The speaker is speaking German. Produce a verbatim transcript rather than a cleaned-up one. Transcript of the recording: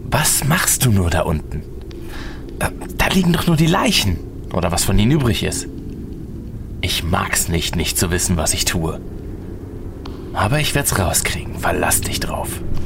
Was machst du nur da unten? Da liegen doch nur die Leichen. Oder was von ihnen übrig ist. Ich mag's nicht, nicht zu wissen, was ich tue. Aber ich werd's rauskriegen. Verlass dich drauf.